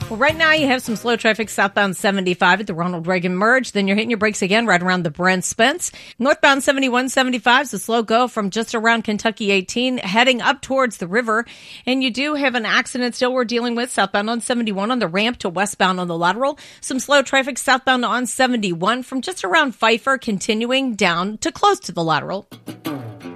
Well, right now you have some slow traffic southbound 75 at the Ronald Reagan merge. Then you're hitting your brakes again right around the Brent Spence. Northbound 7175 is a slow go from just around Kentucky 18 heading up towards the river. And you do have an accident still we're dealing with southbound on 71 on the ramp to westbound on the lateral. Some slow traffic southbound on 71 from just around Pfeiffer continuing down to close to the lateral.